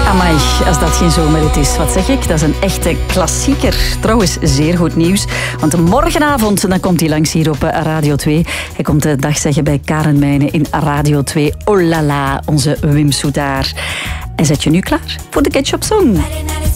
Amai, als dat geen zomerhit is, wat zeg ik? Dat is een echte klassieker. Trouwens, zeer goed nieuws, want morgenavond dan komt hij langs hier op Radio 2. Hij komt de dag zeggen bij Karen Mijnen in Radio 2. Oh la la, onze Wim Soutar. En zet je nu klaar voor de Ketchup Song?